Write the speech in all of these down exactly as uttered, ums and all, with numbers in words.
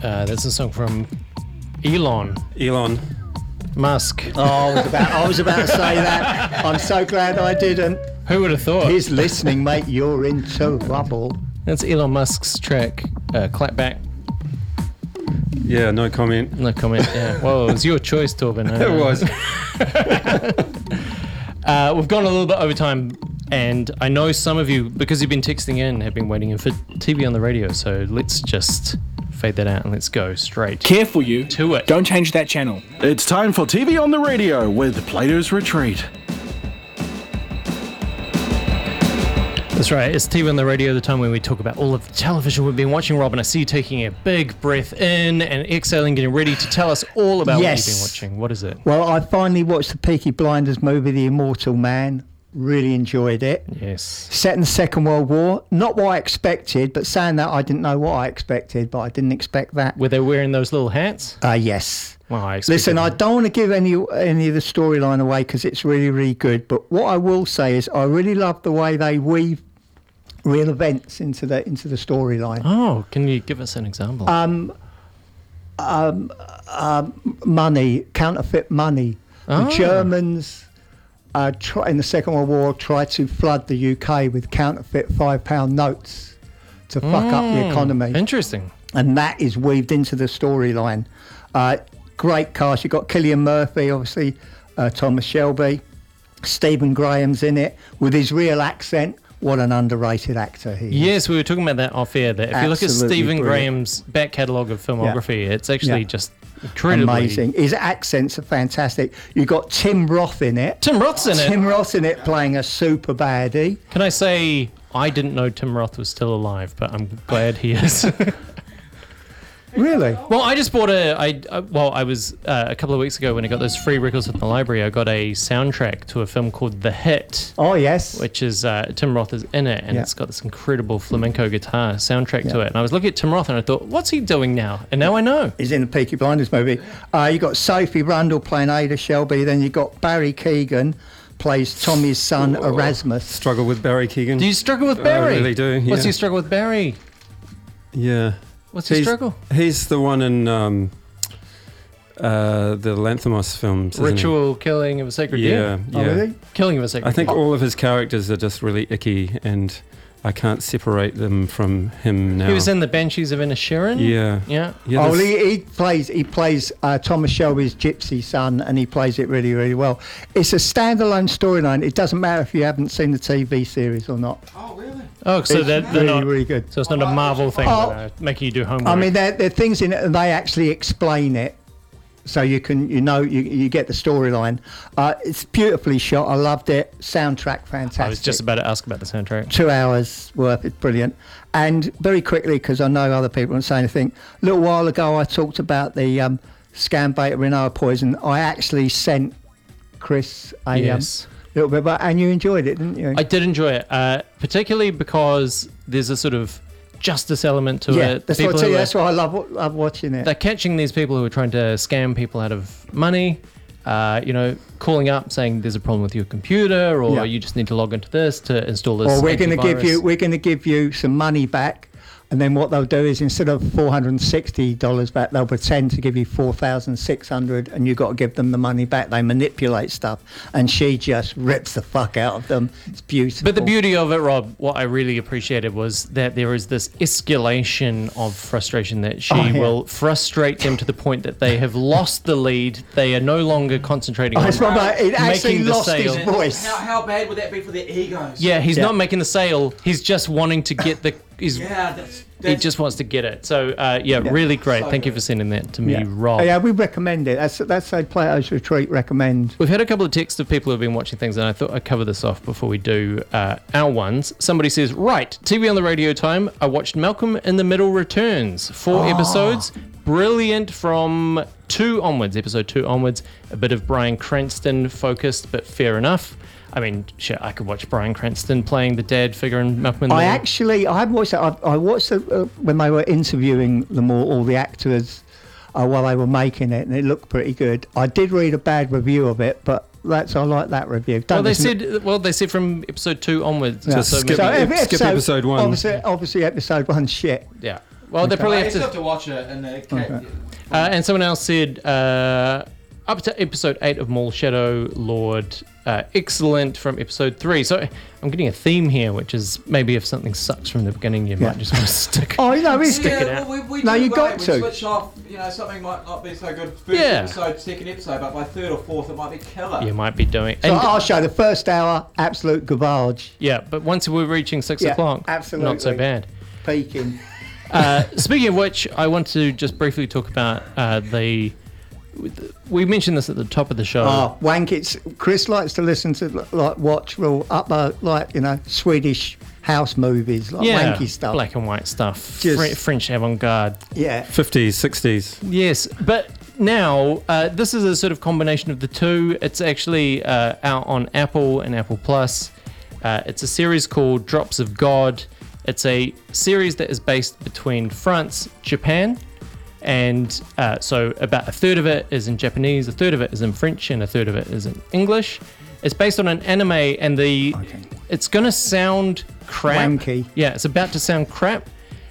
Uh, that's a song from Elon. Elon Musk. Oh, I was about, I was about to say that. I'm so glad I didn't. Who would have thought? He's listening, mate. You're in trouble. That's Elon Musk's track, uh, Clap Back. Yeah, no comment. No comment, yeah. Well, it was your choice, Torben. It was. uh, we've gone a little bit over time, and I know some of you, because you've been texting in, have been waiting for T V on the radio, so let's just fade that out and let's go straight Careful you. to it. Don't change that channel. It's time for T V on the radio with Plato's Retreat. That's right, it's T V on the radio, the time when we talk about all of the television we've been watching. Rob, and I see you taking a big breath in and exhaling, getting ready to tell us all about Yes. what you've been watching. What is it? Well, I finally watched the Peaky Blinders movie, The Immortal Man. Really enjoyed it. Yes. Set in the Second World War. Not what I expected, but saying that, I didn't know what I expected, but I didn't expect that. Were they wearing those little hats? Uh, yes. Well, I expected Listen, I them. don't want to give any any of the storyline away because it's really, really good. But what I will say is I really love the way they weave real events into the into the storyline. Oh, can you give us an example? Um, um, um, money, counterfeit money. Oh. The Germans, uh, try, in the Second World War, tried to flood the U K with counterfeit five-pound notes to fuck up the economy. Interesting. And that is weaved into the storyline. Uh, great cast. You've got Cillian Murphy, obviously, uh, Thomas Shelby. Stephen Graham's in it with his real accent. What an underrated actor he is. Yes, we were talking about that off air. That if you look at Absolutely Stephen brilliant. Graham's back catalogue of filmography, it's actually Yeah. just incredibly Amazing. His accents are fantastic. You've got Tim Roth in it. Tim Roth's in it. Tim Roth in it playing a super baddie. Can I say I didn't know Tim Roth was still alive, but I'm glad he is. Really? Well, I just bought a. I uh, well, I was uh, a couple of weeks ago when I got those free records from the library. I got a soundtrack to a film called The Hit, Oh, yes. which is uh, Tim Roth is in it, and Yeah. it's got this incredible flamenco guitar soundtrack to Yeah. it. And I was looking at Tim Roth, and I thought, what's he doing now? And now I know. He's in the Peaky Blinders movie. Uh, you got Sophie Rundle playing Ada Shelby. Then you got Barry Keoghan plays Tommy's son Erasmus. Struggle with Barry Keoghan. Do you struggle with Barry? I really do, What's yeah. your struggle with Barry? Yeah. What's your He's- struggle? He's the one in um, uh, the Lanthimos films. isn't he? Ritual killing of a sacred Yeah, deer. yeah. Oh, really? Killing of a sacred I think deer. all of his characters are just really icky, and I can't separate them from him now. He was in the Banshees of Inisherin. Yeah. Yeah. Yeah, Oh, well, this- he, he plays he plays uh, Thomas Shelby's gypsy son, and he plays it really, really well. It's a standalone storyline. It doesn't matter if you haven't seen the T V series or not. Oh, so It's they're, they're really, not. really good. So it's not a Marvel thing, Oh. but, uh, making you do homework. I mean, there there are things in it, and they actually explain it, so you can you know you you get the storyline. Uh, it's beautifully shot. I loved it. Soundtrack fantastic. I was just about to ask about the soundtrack. Two hours worth. It's brilliant. And very quickly, because I know other people won't say anything. A little while ago, I talked about the um, scam beta Renault poison. I actually sent Chris a Yes. um, little bit, but and you enjoyed it, didn't you? I did enjoy it, uh, particularly because there's a sort of justice element to yeah, it. that's what, I People tell you, who are- that's why I love love watching it. They're catching these people who are trying to scam people out of money. Uh, you know, calling up saying there's a problem with your computer, or Yeah. you just need to log into this to install this. or we're going to give antivirus. you we're going to give you some money back, and then what they'll do is instead of four hundred sixty dollars back, they'll pretend to give you four thousand six hundred, and you've got to give them the money back. They manipulate stuff, and she just rips the fuck out of them. It's beautiful. But the beauty of it, Rob, what I really appreciated was that there is this escalation of frustration that she Oh, yeah. will frustrate them to the point that they have lost the lead. They are no longer concentrating Oh, on it's not like it actually making the lost his sale. voice. How, how bad would that be for their egos? Yeah, he's Yeah. not making the sale. He's just wanting to get the. He's, Yeah, that's, he that's just wants to get it. So, uh, yeah, Yeah. really great. So Thank you good. for sending that to me, Yeah. Rob. Oh, yeah, we recommend it. That's that's a Plato's Retreat recommend. We've had a couple of texts of people who have been watching things, and I thought I'd cover this off before we do uh, our ones. Somebody says, right, T V on the radio time. I watched Malcolm in the Middle Returns. Four episodes. Brilliant from two onwards, episode two onwards. A bit of Bryan Cranston focused, but fair enough. I mean, shit, I could watch Bryan Cranston playing the dad figure in Malcolm in the I Middle. actually I haven't watched it. I, I watched it uh, when they were interviewing them all, all the actors uh, while they were making it, and it looked pretty good. I did read a bad review of it, but that's I like that review. Don't Well, they listen- said. Well, they said from episode two onwards. Yeah. Just skip- maybe- skip episode one. Obviously, obviously episode one shit. Yeah. Well, they Okay. probably I have still to. have to watch it. And the Okay. Uh, and someone else said, uh, up to episode eight of Maul Shadow Lord, uh, excellent from episode three. So I'm getting a theme here, which is maybe if something sucks from the beginning, you Yeah. might just want to stick. Oh, you know, it's Stick it yeah, out. well, we, we No, do you that. got we to. switch off. You know, something might not be so good first Yeah. episode, second episode, but by third or fourth, it might be killer. You might be doing. So And, I'll show the first hour, absolute garbage, yeah, but once we're reaching six Yeah, o'clock, absolutely. not so bad. peaking. Uh, speaking of which, I want to just briefly talk about uh, the. We mentioned this at the top of the show. Oh, wank! It's Chris likes to listen to like watch real upper like you know Swedish house movies like yeah, wanky stuff. black and white stuff, Just- Fre- French avant-garde. Yeah. fifties, sixties. Yes, but now uh, this is a sort of combination of the two. It's actually uh, out on Apple and Apple Plus. Uh, it's a series called Drops of God. It's a series that is based between France, Japan, and uh, so about a third of it is in Japanese, a third of it is in French, and a third of it is in English. It's based on an anime, and the Okay. it's gonna sound crap. Wanky. Yeah, it's about to sound crap.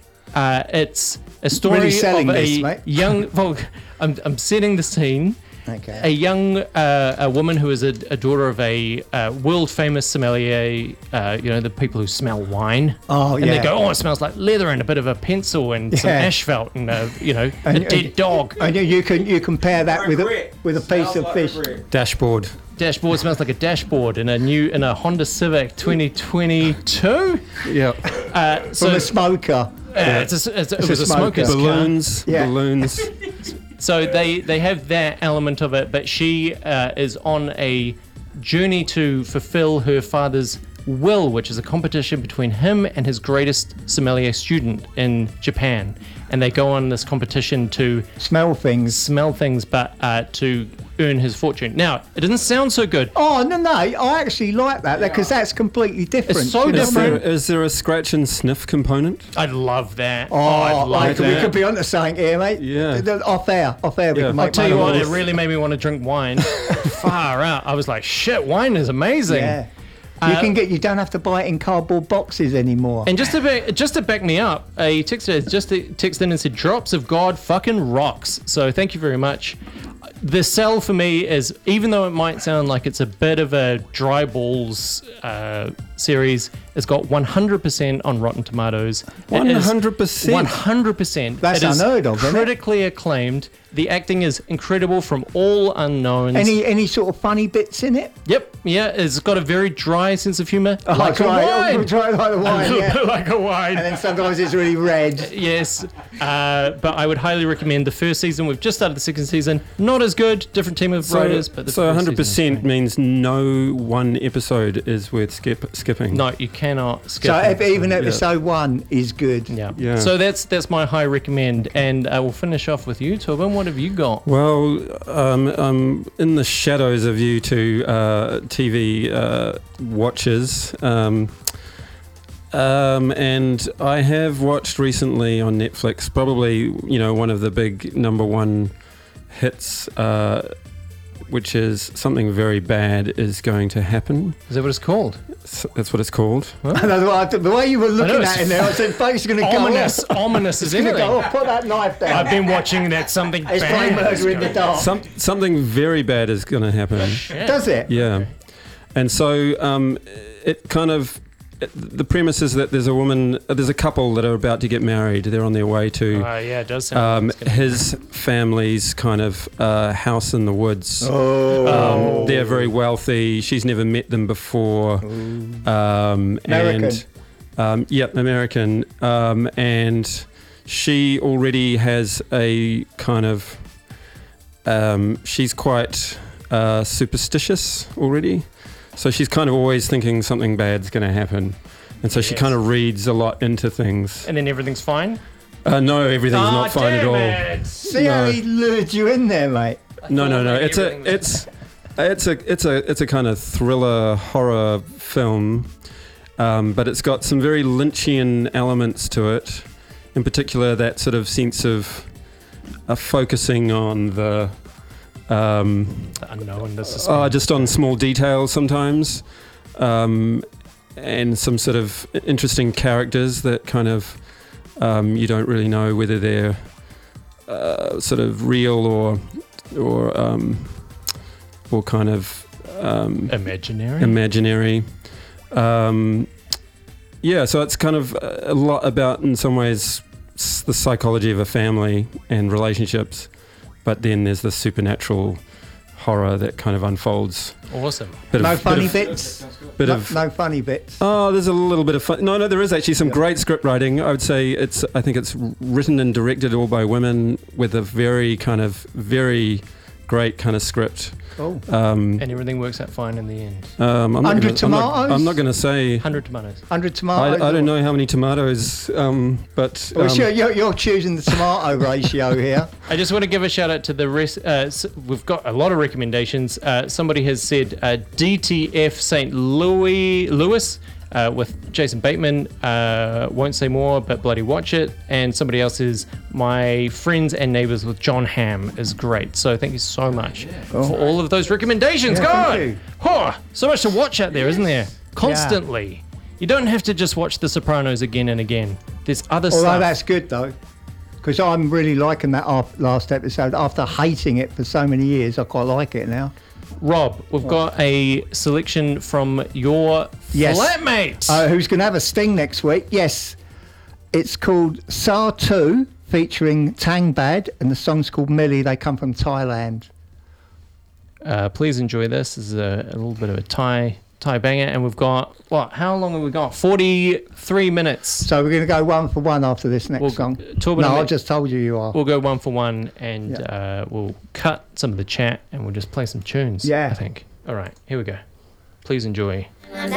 Uh, it's a story Really selling of a this, mate. young. Well, I'm I'm setting the scene. Okay. A young uh, a woman who is a, a daughter of a uh, world famous sommelier. Uh, you know, the people who smell wine. Oh, and yeah. they go, oh, it smells like leather and a bit of a pencil and some Yeah. asphalt and uh, you know a And- dead and- dog. And you- you can you compare that with a Regret. with a piece Smells of like fish. regret. Dashboard. Dashboard smells like a dashboard in a new in a Honda Civic twenty twenty-two. Yeah. Uh, so From a smoker. uh, it's a, it's a, it It's was a a smoker. smoker's car. Balloons. Yeah. Balloons. So they they have that element of it, but she uh, is on a journey to fulfill her father's will, which is a competition between him and his greatest sommelier student in Japan. And they go on this competition to Smell things. smell things, but uh, to earn his fortune. Now, it doesn't sound so good. Oh no no! I actually like that because that's completely different. It's so you know Is what I there, mean? is there a scratch and sniff component? I'd love that. Oh, I'd I love could- we that. could be onto something here, mate. Yeah. The- Off air, off air. We Yeah. can I'll make I'll tell you money what, on it this. really made me want to drink wine. Far out. I was like, shit, wine is amazing. Yeah. You Uh, can get. You don't have to buy it in cardboard boxes anymore. And just to back, just to back me up, a texter has just texted in and said, "Drops of God fucking rocks." So thank you very much. The sell for me is, even though it might sound like it's a bit of a dry balls uh, series, it's got one hundred percent on Rotten Tomatoes. one hundred percent? one hundred percent. That's It is unheard of, isn't it? critically acclaimed. The acting is incredible from all unknowns. Any any sort of funny bits in it? Yep, yeah, it's got a very dry sense of humour, like try, a wine. Try like the A wine, little yeah. bit like a wine. And then sometimes it's really red. Yes, uh, but I would highly recommend the first season. We've just started the second season. Not as good, different team of So, writers, but the so first one hundred season is percent great. means no one episode is worth skip, skipping. No, you cannot skip. So it. if, even episode one is good. yeah. Yeah. So that's that's my high recommend, and uh, we'll finish off with you, Tobin. What have you got? Well, um, I'm in the shadows of you two uh, T V uh, watchers. Um, um, and I have watched recently on Netflix, probably, you know, one of the big number one hits, uh, which is Something Very Bad Is Going to Happen. Is that what it's called? S- That's what it's called. And I thought, the way you were looking know, it's at it there, I said, "Folks, going to go Ominous, off. ominous as Going to anything. go off. Put that knife down." I've been watching that something It's bad. playing Murder in the Dark. Some, something very bad is going to happen. Shit. Does it? Yeah. And so um, it kind of, it, the premise is that there's a woman, uh, there's a couple that are about to get married. They're on their way to Uh, yeah, it does sound. um, like it's gonna- his family's kind of uh, house in the woods. Oh. Um, they're very wealthy. She's never met them before. Um, American. And, um, yep, American. Um, and she already has a kind of, um, she's quite uh, superstitious already. So she's kind of always thinking something bad's going to happen. And so she Yes. kind of reads a lot into things. and then everything's fine. Uh, no, everything's Ah, not fine at damn all. it. See how No. he lured you in there, mate? No, no, no. maybe It's a, everything was- it's, it's a, it's a, it's a kind of thriller horror film, um, but it's got some very Lynchian elements to it. In particular, that sort of sense of uh, focusing on the, um, The unknown, the suspense. oh, just on small details sometimes, um, and some sort of interesting characters that kind of um, you don't really know whether they're uh, sort of real or or um, or kind of um, Imaginary. imaginary. Um, yeah, so it's kind of a lot about, in some ways, s- the psychology of a family and relationships, but then there's the supernatural horror that kind of unfolds. Awesome. Bit No of, funny bit of, bits. bit no, of no funny bits. Oh, there's a little bit of fun. No, no, there is actually some Yeah. great script writing. I would say it's. I think it's written and directed all by women with a very kind of very great kind of script. Oh. Um, And everything works out fine in the end. um, I'm not Hundred gonna- I'm not- tomatoes? I'm not going to say. one hundred tomatoes. one hundred I, tomatoes. I don't know how many tomatoes, um, but Well, um, sure, you're, you're choosing the tomato ratio here. I just want to give a shout out to the rest. Uh, s- we've got a lot of recommendations. Uh, somebody has said uh, D T F Saint Louis Louis uh, with Jason Bateman. Uh, won't say more, but bloody watch it. And somebody else is My Friends and Neighbors with John Hamm is great. So thank you so much for all of those recommendations. Yeah, God, thank you. Huh, so much to watch out there, isn't there? Constantly. You don't have to just watch The Sopranos again and again. There's other Although stuff. that's good though, because I'm really liking that af- last episode. After hating it for so many years, I quite like it now. Rob, we've got a selection from your Yes. flatmate. Uh, who's going to have a sting next week? Yes, it's called Sa two, featuring Tang Bad, and the song's called Millie. They come from Thailand. Uh, please enjoy this. This is a, a little bit of a Thai Thai banger, and we've got what? How long have we got? forty-three minutes. So we're going to go one for one after this next We'll- song. Torben No, and I me- just told you you are. We'll go one for one, and Yeah. uh, we'll cut some of the chat, and we'll just play some tunes. Yeah. I think. All right, here we go. Please enjoy. And